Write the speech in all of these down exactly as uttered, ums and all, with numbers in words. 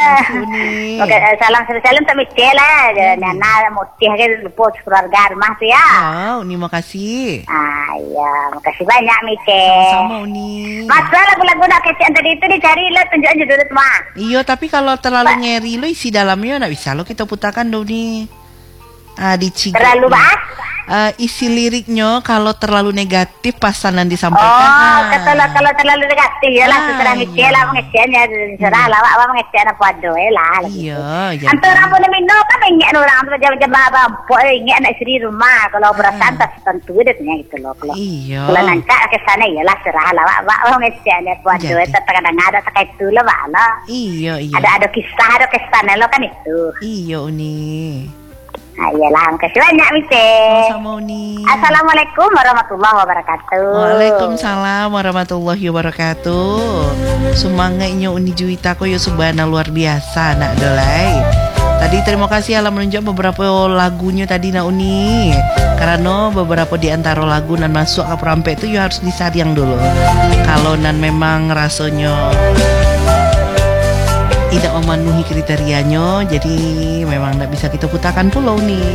kasih Uni. Oke, salam salam tak Michelle lah. Nana mutih ke luput keluarga rumah tu ya. Ya, Uni makasih. Ah, ya, makasih banyak Michelle. Sama-sama Uni. Mas, lagu-lagu nak kecil tadi itu dicari lah, tunjuk aja dulu semua. Iya, tapi kalau terlalu ngeri lo isi dalamnya nak bisa lo kita putarkan dong nih. Ah, dicigit. Terlalu bahas? Uh, isi liriknya kalau terlalu negatif pasanan disampaikan. Oh, ah. kalau kalau terlalu negatif ya lah, Ah, terserah Michelle lah mengecehnya, terserah lah, awak mengeceh apa ada lah. Iya, jadi. Antar orang boleh minum kan ingat orang tu jam-jam apa, ingat nak isteri rumah kalau berasaan tak tentu dia punya gitu loh. Kalau iya. kalau nanti ke sana ya lah, serah lah, awak awak mengecehnya apa ada, terkadang ada terkait tu lah, lah. Iya, iya. Ada ada kisah, ada kisah lo kan itu. Iya, Uni. Ah, iyalah, makasih banyak Michelle. Sama Uni. Assalamualaikum warahmatullahi wabarakatuh. Waalaikumsalam warahmatullahi wabarakatuh. Semangatnya Uni Juwita ko yo subhana luar biasa nak dolai. Tadi terima kasih alam menunjuk beberapa lagunya tadi nak Uni. Karena beberapa di antara lagu nan masuk ke perampek itu yo harus disaring dulu. Kalau nan memang rasanya tidak memenuhi kriterianya, jadi memang tidak bisa kita putarkan pulau nih.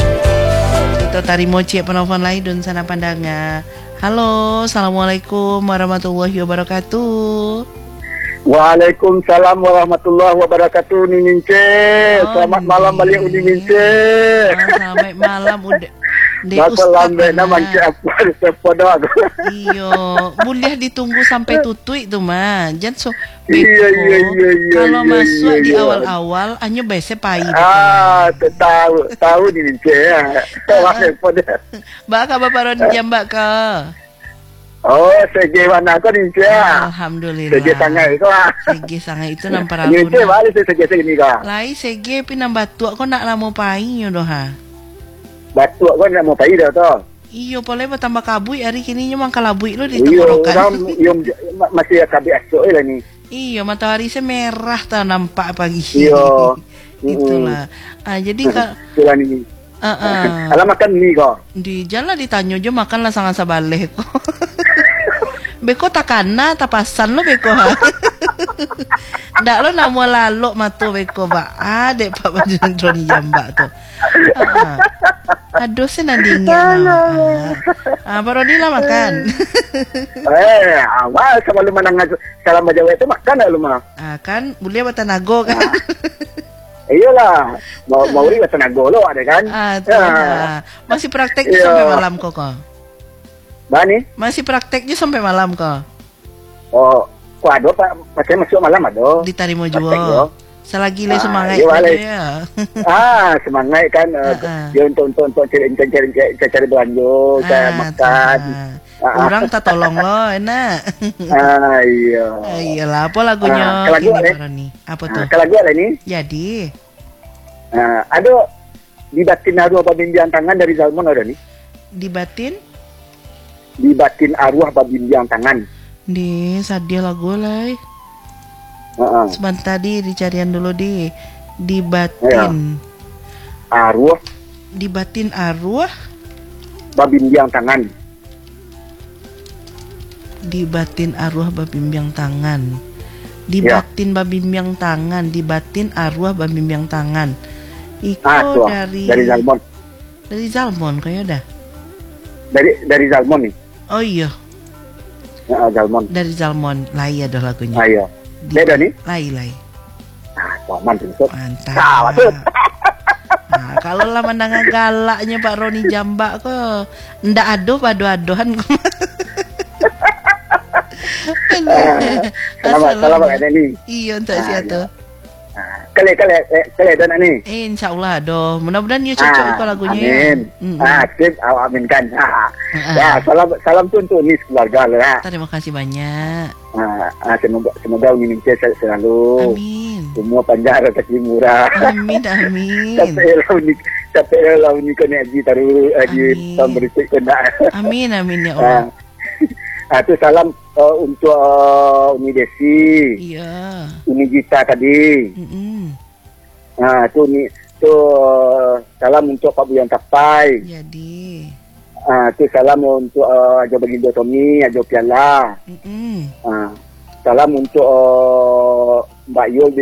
Kita tari moci penelpon lain dan sana pandangnya. Halo, assalamualaikum warahmatullahi wabarakatuh. Waalaikumsalam warahmatullahi wabarakatuh, Uni Mince. Oh, Selamat Uni. malam balik Uni Mince. Oh, selamat malam udah. Masalah nak manci apa sepodo. Iyo, boleh ditunggu sampai tutui tu mah. Jangan so. Iya iya iya iya. Kalau iya, masuk iya, di iya. awal-awal, hanya biasa pahit. Ah, tahu tahu Uni Mince ya. Tahu sepodo. Mbak kabar Roni jam mbak ke? Oh, segi mana kau Uni Mince? Alhamdulillah. Segi sangai itu ah. Segi sangai itu nampak Uni Mince ragu. balik segi segi kah? Lai segi pi nambah tua kau nak lama pahit doh ha. Batu kau nak mau pergi dah tu. Iyo, boleh bertambah kabui hari kini memang kalabui lo di Iyo, tenggorokan. orang yang masih kabeh asok lah ni. Iyo, matahari saya merah tak nampak pagi. Iyo. Itulah. Ah, jadi kak. Itulah ni. Uh, uh, Alam makan mie kau. di jalan ditanya aja makan lah sangat sabalik ko. Beko takana tapasan lo beko ha. Ndak lo nak mau lalok matu beko ba. Ah dek Pak Badan Roni jambak tu. Ah. Aduh saya nandingnya. Ah, baru Roni lah makan. Eh, awal sama lu menang salam Jawa itu makan lah lu mah. Ah kan boleh buat tenaga kan. Iyalah, mau mau ri tenaga lo ada kan. Ah, tu lah. Masih praktek Iya. sampai malam kok kok. Bani? Masih prakteknya sampai malam kok. Oh, kok ada Pak, macam masuk malam ada. Ditarimo Praktek, juga. yo. Selagi le Ah, semangat iya, aja wale. ya. Ah, semangat kan uh, Ah, ah. dia untuk untuk untuk cari cari cari cari belanja, cari Ah, makan. tu. Ah, Orang tak tolong lo, enak. Ah, iya. Ah, iyalah, apa lagunya? Ah, kalau Kini lagu, eh? baru nih. Apa Ah, tuh? kalau gua ada ni, Jadi, ah, ada di batin arwah babimbiang tangan dari Zalmon ada ni. di batin, Di batin arwah babimbiang tangan. di sadia lagu lah. Heeh. Sebentar di dicarian dulu di di batin, Arwah di batin arwah, babimbiang tangan. di batin arwah babimbiang tangan. Di Ya. batin babimbiang tangan, di batin arwah babimbiang tangan. Iko Ah, tuh, dari dari Zalmon. dari Zalmon kayaknya dah. Dari dari Zalmon nih. Oh iya, Heeh, Zalmon. dari Zalmon. Lai ada lagunya. Ayo. Di- Beda nih. Lai lai. Ah, paman tuh. Mantap. Salah tuh. Nah, kalau lah mendengar galaknya Pak Roni jambak kok ndak aduh adu-aduhan kok. Selamat selamat ada ni. Iya untuk Ah, siapa? Kale kale eh, kale dan ni. Eh, insya Allah aduh. Mudah-mudahan you cocok Ah, itu lagunya ya. Amin. Mm-mm. Ah, sip, awak aminkan. Ah. Ah. Ya, salam salam tu untuk ni keluarga lah. Terima kasih banyak. Ah, ah, semoga semoga Uni Mince selalu. Amin. Semua panjang rezeki murah. Amin, amin. Sampai lah Uni sampai lah Uni kena haji taruh haji Amin. tahun berikut kena. Amin, amin ya Ah, Allah. ah, tu salam uh, untuk uh, Uni Desi, Iya. Uni Gita tadi. Mm-mm. Ah, tu ni tu uh, salam untuk Pak Buyan Tapai. Jadi. Ah, tu salam untuk uh, Ajo Bagindo Tommy, Ajo Piala. Mm-mm. Ah, salam untuk uh, Mbak Yul